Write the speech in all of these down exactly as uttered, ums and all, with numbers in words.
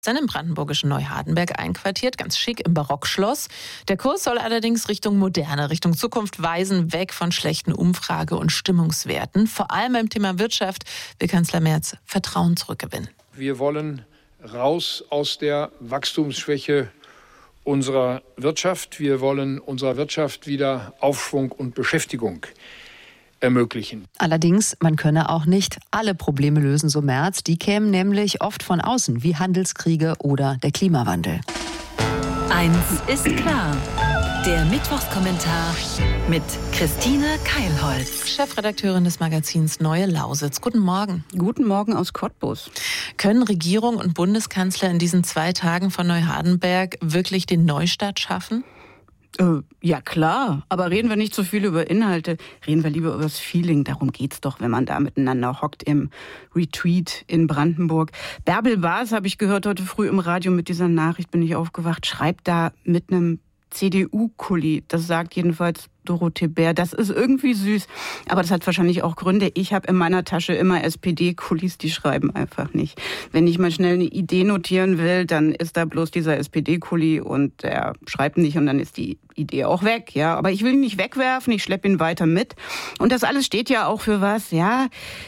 Sind im brandenburgischen Neuhardenberg einquartiert, ganz schick im Barockschloss. Der Kurs soll allerdings Richtung Moderne, Richtung Zukunft weisen, weg von schlechten Umfrage- und Stimmungswerten. Vor allem beim Thema Wirtschaft will Kanzler Merz Vertrauen zurückgewinnen. Wir wollen raus aus der Wachstumsschwäche unserer Wirtschaft. Wir wollen unserer Wirtschaft wieder Aufschwung und Beschäftigung ermöglichen. Allerdings, man könne auch nicht alle Probleme lösen, so Merz. Die kämen nämlich oft von außen, wie Handelskriege oder der Klimawandel. Eins ist klar. Der Mittwochskommentar mit Christine Keilholz, Chefredakteurin des Magazins Neue Lausitz. Guten Morgen. Guten Morgen aus Cottbus. Können Regierung und Bundeskanzler in diesen zwei Tagen von Neuhardenberg wirklich den Neustart schaffen? Äh, ja klar, aber reden wir nicht so viel über Inhalte, reden wir lieber über das Feeling. Darum geht's doch, wenn man da miteinander hockt im Retreat in Brandenburg. Bärbel Baas, habe ich gehört heute früh im Radio, mit dieser Nachricht bin ich aufgewacht, schreibt da mit einem C D U-Kuli, das sagt jedenfalls Dorothee Bär. Das ist irgendwie süß, aber das hat wahrscheinlich auch Gründe. Ich habe in meiner Tasche immer S P D-Kulis, die schreiben einfach nicht. Wenn ich mal schnell eine Idee notieren will, dann ist da bloß dieser S P D-Kuli und der schreibt nicht und dann ist die Idee auch weg. Ja, aber ich will ihn nicht wegwerfen, ich schleppe ihn weiter mit. Und das alles steht ja auch für was, ja.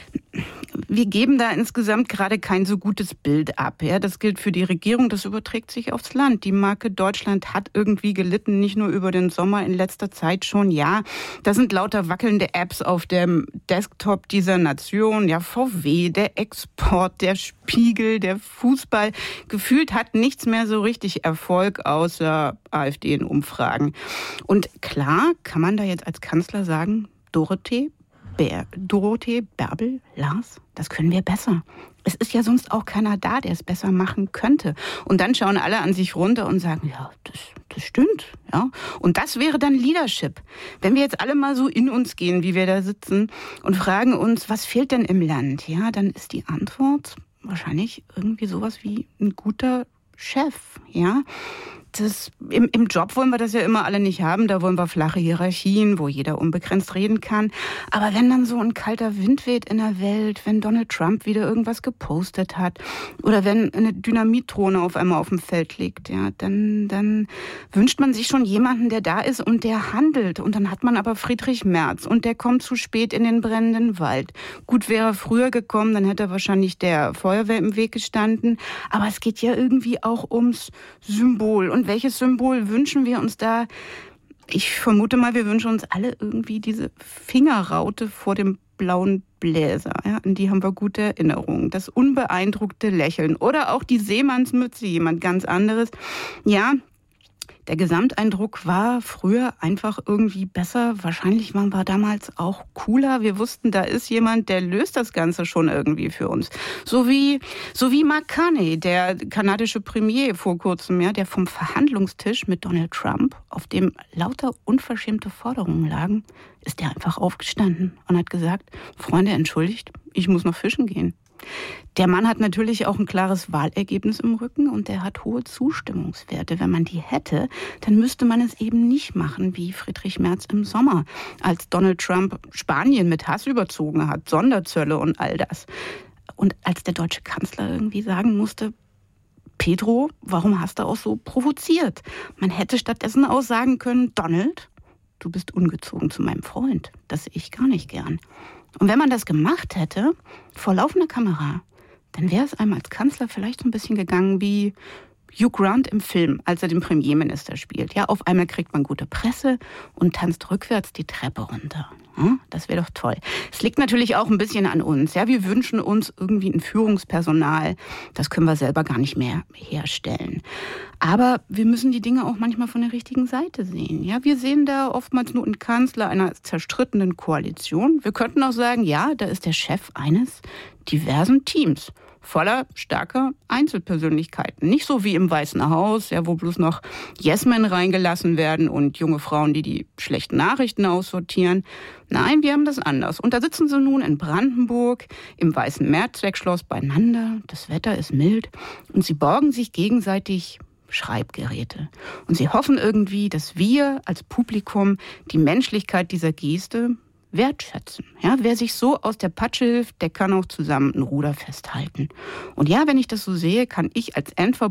Wir geben da insgesamt gerade kein so gutes Bild ab. Ja, das gilt für die Regierung, das überträgt sich aufs Land. Die Marke Deutschland hat irgendwie gelitten, nicht nur über den Sommer, in letzter Zeit schon. Ja, das sind lauter wackelnde Apps auf dem Desktop dieser Nation. Ja, V W, der Export, der Spiegel, der Fußball. Gefühlt hat nichts mehr so richtig Erfolg außer AfD in Umfragen. Und klar kann man da jetzt als Kanzler sagen, Dorothee, Bär, Dorothee, Bärbel, Lars, das können wir besser. Es ist ja sonst auch keiner da, der es besser machen könnte. Und dann schauen alle an sich runter und sagen, ja, das, das stimmt. Ja. Und das wäre dann Leadership. Wenn wir jetzt alle mal so in uns gehen, wie wir da sitzen und fragen uns, was fehlt denn im Land? Ja, dann ist die Antwort wahrscheinlich irgendwie sowas wie ein guter Chef. Ja. Das, im, Im Job wollen wir das ja immer alle nicht haben. Da wollen wir flache Hierarchien, wo jeder unbegrenzt reden kann. Aber wenn dann so ein kalter Wind weht in der Welt, wenn Donald Trump wieder irgendwas gepostet hat oder wenn eine Dynamitrohne auf einmal auf dem Feld liegt, ja, dann, dann wünscht man sich schon jemanden, der da ist und der handelt. Und dann hat man aber Friedrich Merz und der kommt zu spät in den brennenden Wald. Gut, wäre er früher gekommen, dann hätte wahrscheinlich der Feuerwehr im Weg gestanden. Aber es geht ja irgendwie auch ums Symbol. Und welches Symbol wünschen wir uns da? Ich vermute mal, wir wünschen uns alle irgendwie diese Fingerraute vor dem blauen Bläser. Ja, an die haben wir gute Erinnerungen. Das unbeeindruckte Lächeln oder auch die Seemannsmütze, jemand ganz anderes. Ja, der Gesamteindruck war früher einfach irgendwie besser. Wahrscheinlich waren wir damals auch cooler. Wir wussten, da ist jemand, der löst das Ganze schon irgendwie für uns. So wie, so wie Mark Carney, der kanadische Premier vor kurzem, ja, der vom Verhandlungstisch mit Donald Trump, auf dem lauter unverschämte Forderungen lagen, ist der einfach aufgestanden und hat gesagt, Freunde, entschuldigt, ich muss noch fischen gehen. Der Mann hat natürlich auch ein klares Wahlergebnis im Rücken und der hat hohe Zustimmungswerte. Wenn man die hätte, dann müsste man es eben nicht machen wie Friedrich Merz im Sommer, als Donald Trump Spanien mit Hass überzogen hat, Sonderzölle und all das. Und als der deutsche Kanzler irgendwie sagen musste, Pedro, warum hast du auch so provoziert? Man hätte stattdessen auch sagen können, Donald, du bist ungezogen zu meinem Freund. Das sehe ich gar nicht gern. Und wenn man das gemacht hätte, vor laufender Kamera, dann wäre es einem als Kanzler vielleicht so ein bisschen gegangen wie Hugh Grant im Film, als er den Premierminister spielt. Ja, auf einmal kriegt man gute Presse und tanzt rückwärts die Treppe runter. Ja, das wäre doch toll. Es liegt natürlich auch ein bisschen an uns. Ja, wir wünschen uns irgendwie ein Führungspersonal. Das können wir selber gar nicht mehr herstellen. Aber wir müssen die Dinge auch manchmal von der richtigen Seite sehen. Ja, wir sehen da oftmals nur einen Kanzler einer zerstrittenen Koalition. Wir könnten auch sagen, ja, da ist der Chef eines diversen Teams. Voller starker Einzelpersönlichkeiten. Nicht so wie im Weißen Haus, ja, wo bloß noch Yes-Men reingelassen werden und junge Frauen, die die schlechten Nachrichten aussortieren. Nein, wir haben das anders. Und da sitzen sie nun in Brandenburg im Weißen Mehrzweckschloss beieinander. Das Wetter ist mild und sie borgen sich gegenseitig Schreibgeräte. Und sie hoffen irgendwie, dass wir als Publikum die Menschlichkeit dieser Geste wertschätzen. Ja, wer sich so aus der Patsche hilft, der kann auch zusammen ein Ruder festhalten. Und ja, wenn ich das so sehe, kann ich als Endverbraucher